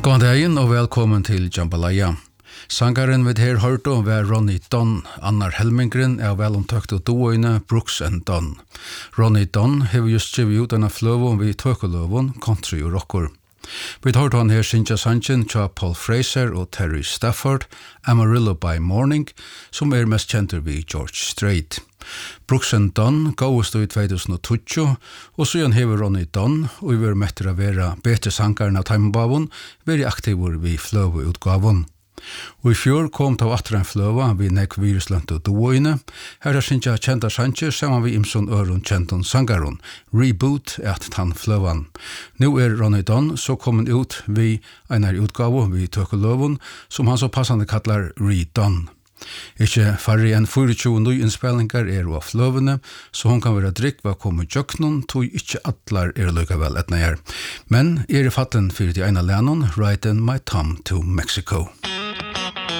God dagen og velkommen til Jambalaya. Sangaren ved her hørte var Ronny Dunn, Annar Helmingren er velomtøkt og doøyne Brooks and Dunn. Ronny Dunn har just givet ut denne fløven ved tøkeløven, country og rocker. Vi hørte han her Cynthia Sanchin, Paul Fraser og Terry Stafford, Amarillo by Morning, som er mest kjent ved George Strait. Brooks and Dunn gavest i 2020, og så hever Ronny Dunn, og vi var mettere å være bedre sangaren av Timebavon, være aktiver ved fløveutgaven. Og i fjør kom til atre en fløva ved nek viruslønt og doøyne. Her Cynthia kjenta sanger sammen ved Imson Øron kjenton sangaron. Reboot at tann fløvan. Nå Ronny Dunn så kommet ut ved en utgave ved tøkeløven, som han så passende kallar Redone. Ikke færre enn 24 nyinnspillingar av fløvene, så hun kan være drikk hva kommer jøknon, tog ikke atlar lykkevel etna her. Men fatten fyrir de ena lænon, Riding My Thumb to Mexico.